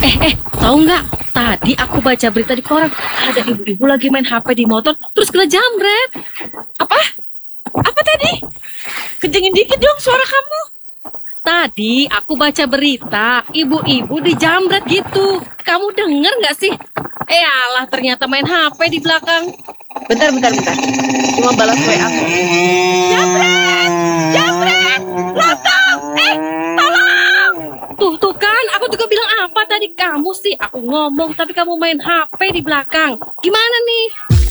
Tahu nggak? Tadi aku baca berita di koran, ada ibu-ibu lagi main HP di motor, terus kena jambret. Apa? Apa tadi? Kencengin dikit dong suara kamu. Tadi aku baca berita, ibu-ibu dijambret gitu. Kamu denger nggak sih? Alah, ternyata main HP di belakang. Bentar. Cuma balas WA aku. Jambret! Jambret! Lontong! Tolong! Tuh kan, aku juga bilang apa tadi kamu sih? Aku ngomong, tapi kamu main HP di belakang. Gimana nih?